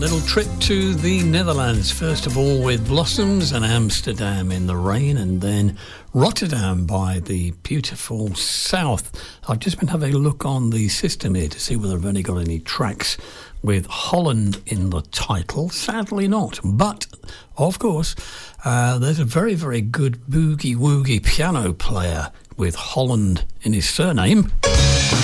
Little trip to the Netherlands, first of all with Blossoms and Amsterdam in the Rain, and then Rotterdam by the beautiful South. I've just been having a look on the system here to see whether I've only got any tracks with Holland in the title. Sadly not, but of course there's a very, very good boogie-woogie piano player with Holland in his surname.